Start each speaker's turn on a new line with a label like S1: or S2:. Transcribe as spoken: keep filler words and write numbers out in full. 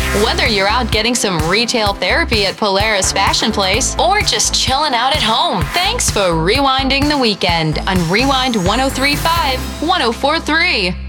S1: Whether you're out getting some retail therapy at Polaris Fashion Place or just chilling out at home, thanks for rewinding the weekend on Rewind one oh three point five, one oh four point three.